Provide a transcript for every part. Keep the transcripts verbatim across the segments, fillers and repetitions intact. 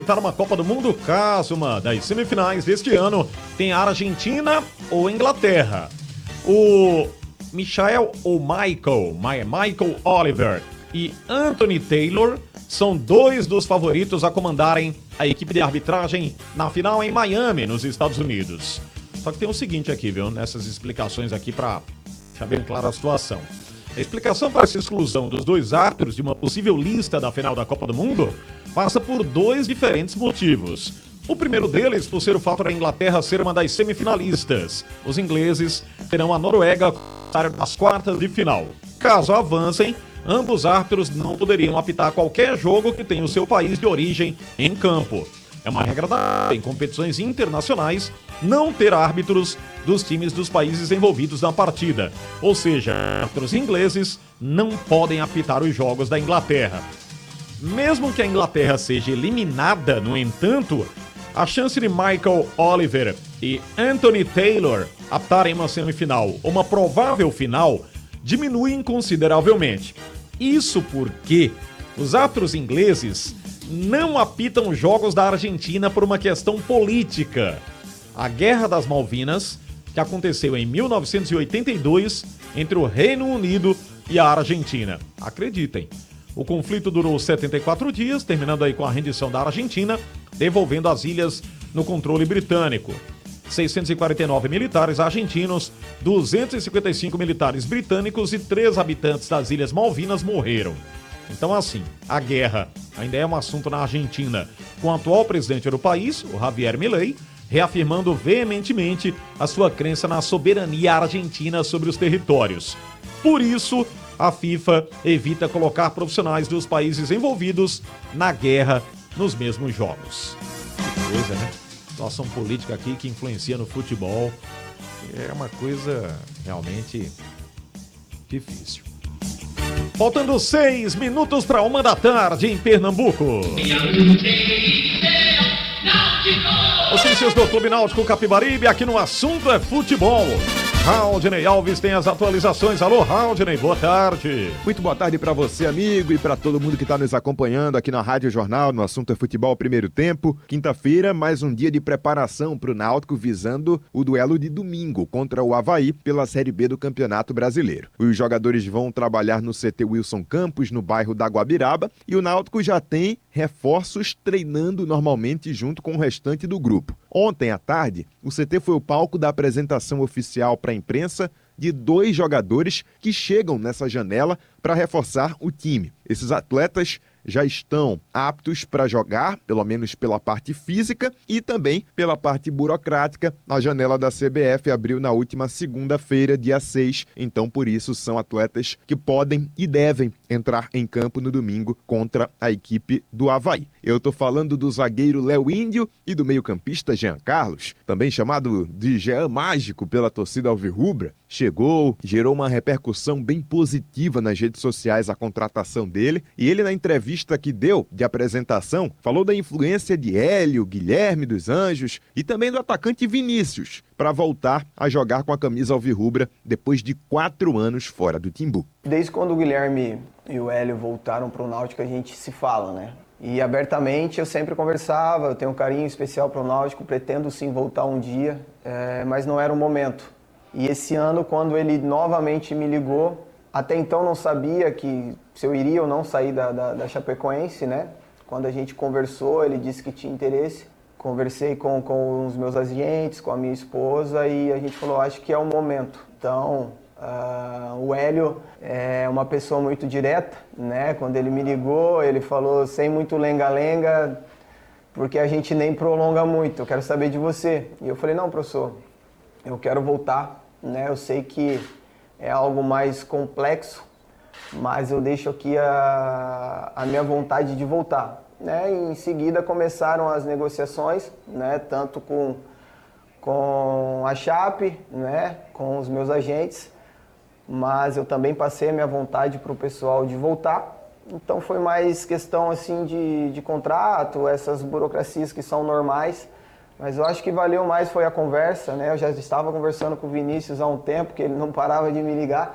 Para uma Copa do Mundo, caso uma das semifinais deste ano tenha Argentina ou Inglaterra. O Michael ou Michael, Michael Oliver e Anthony Taylor são dois dos favoritos a comandarem a equipe de arbitragem na final em Miami, nos Estados Unidos. Só que tem o seguinte aqui, viu, nessas explicações aqui para deixar bem clara a situação. A explicação para essa exclusão dos dois árbitros de uma possível lista da final da Copa do Mundo passa por dois diferentes motivos. O primeiro deles por ser o fato da Inglaterra ser uma das semifinalistas. Os ingleses terão a Noruega nas quartas de final. Caso avancem, ambos árbitros não poderiam apitar qualquer jogo que tenha o seu país de origem em campo. É uma regra da em competições internacionais não ter árbitros dos times dos países envolvidos na partida. Ou seja, árbitros ingleses não podem apitar os jogos da Inglaterra. Mesmo que a Inglaterra seja eliminada, no entanto, a chance de Michael Oliver e Anthony Taylor apitarem uma semifinal ou uma provável final diminui consideravelmente. Isso porque os árbitros ingleses não apitam jogos da Argentina por uma questão política. A Guerra das Malvinas, que aconteceu em mil novecentos e oitenta e dois entre o Reino Unido e a Argentina. Acreditem, o conflito durou setenta e quatro dias, terminando aí com a rendição da Argentina, devolvendo as ilhas no controle britânico. seiscentos e quarenta e nove militares argentinos, duzentos e cinquenta e cinco militares britânicos e três habitantes das Ilhas Malvinas morreram. Então, assim, a guerra ainda é um assunto na Argentina, com o atual presidente do país, o Javier Milei, reafirmando veementemente a sua crença na soberania argentina sobre os territórios. Por isso, a FIFA evita colocar profissionais dos países envolvidos na guerra nos mesmos jogos. Que coisa, né? Situação política aqui que influencia no futebol. É uma coisa realmente difícil. Faltando seis minutos para uma da tarde em Pernambuco. Os notícias do Clube Náutico Capibaribe, aqui no Assunto é Futebol. Haldney Alves tem as atualizações. Alô, Haldney, boa tarde. Muito boa tarde para você, amigo, e para todo mundo que está nos acompanhando aqui na Rádio Jornal, no Assunto é Futebol Primeiro Tempo. Quinta-feira, mais um dia de preparação para o Náutico, visando o duelo de domingo contra o Avaí pela Série B do Campeonato Brasileiro. Os jogadores vão trabalhar no C T Wilson Campos, no bairro da Guabiraba, e o Náutico já tem reforços treinando normalmente junto com o restante do grupo. Ontem à tarde, o C T foi o palco da apresentação oficial para a imprensa de dois jogadores que chegam nessa janela para reforçar o time. Esses atletas já estão aptos para jogar, pelo menos pela parte física e também pela parte burocrática. A janela da C B F abriu na última segunda-feira, dia seis, então por isso são atletas que podem e devem entrar em campo no domingo contra a equipe do Avaí. Eu tô falando do zagueiro Léo Índio e do meio-campista Jean Carlos, também chamado de Jean Mágico pela torcida alvirrubra. Chegou, gerou uma repercussão bem positiva nas redes sociais a contratação dele, e ele na entrevista que deu de apresentação falou da influência de Hélio, Guilherme dos Anjos e também do atacante Vinícius para voltar a jogar com a camisa alvirrubra depois de quatro anos fora do Timbu. Desde quando o Guilherme e o Hélio voltaram para o Náutico, a gente se fala, né? E abertamente eu sempre conversava, eu tenho um carinho especial para o Náutico, pretendo sim voltar um dia, é, mas não era o momento. E esse ano, quando ele novamente me ligou, até então não sabia que se eu iria ou não sair da, da, da Chapecoense, né? Quando a gente conversou, ele disse que tinha interesse. Conversei com, com os meus agentes, com a minha esposa, e a gente falou, acho que é o momento. Então, uh, o Hélio é uma pessoa muito direta, né? Quando ele me ligou, ele falou sem muito lenga-lenga, porque a gente nem prolonga muito, eu quero saber de você. E eu falei, não, professor, eu quero voltar, né? Eu sei que é algo mais complexo, mas eu deixo aqui a, a minha vontade de voltar. Né? E em seguida começaram as negociações, né? Tanto com, com a Chape, né? Com os meus agentes, mas eu também passei a minha vontade para o pessoal de voltar. Então foi mais questão assim, de, de contrato, essas burocracias que são normais. Mas eu acho que valeu mais foi a conversa, né? Eu já estava conversando com o Vinícius há um tempo, que ele não parava de me ligar.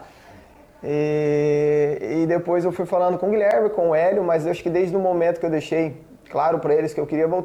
E, e depois eu fui falando com o Guilherme, com o Hélio, mas eu acho que desde o momento que eu deixei claro para eles que eu queria voltar.